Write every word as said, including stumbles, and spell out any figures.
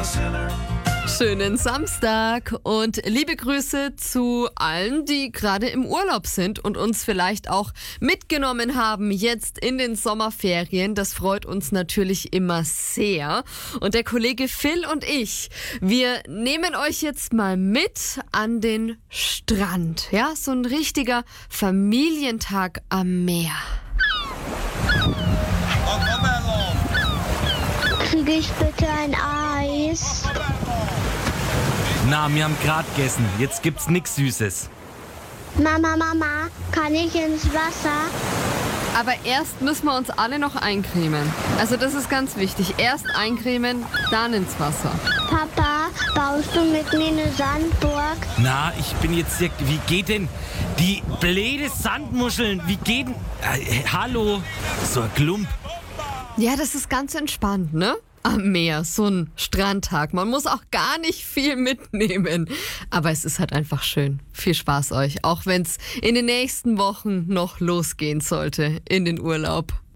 Schönen Samstag und liebe Grüße zu allen, die gerade im Urlaub sind und uns vielleicht auch mitgenommen haben jetzt in den Sommerferien. Das freut uns natürlich immer sehr. Und der Kollege Phil und ich, wir nehmen euch jetzt mal mit an den Strand. Ja, so ein richtiger Familientag am Meer. Kriege ich bitte ein Eis? Na, wir haben gerade gegessen. Jetzt gibt's nix Süßes. Mama, Mama, kann ich ins Wasser? Aber erst müssen wir uns alle noch eincremen. Also das ist ganz wichtig. Erst eincremen, dann ins Wasser. Papa, baust du mit mir eine Sandburg? Na, ich bin jetzt hier... Wie geht denn die blöde Sandmuscheln? Wie geht denn... Äh, hallo? So ein Klump. Ja, das ist ganz entspannt, ne? Am Meer, so ein Strandtag. Man muss auch gar nicht viel mitnehmen. Aber es ist halt einfach schön. Viel Spaß euch, auch wenn es in den nächsten Wochen noch losgehen sollte in den Urlaub.